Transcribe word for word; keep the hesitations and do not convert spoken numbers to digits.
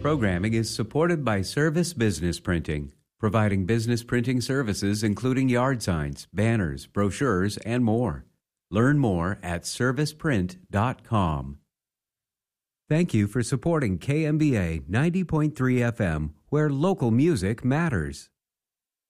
Programming is supported by Service Business Printing, providing business printing services including yard signs, banners, brochures, and more. Learn more at service print dot com. Thank you for supporting K M B A ninety point three F M, where local music matters.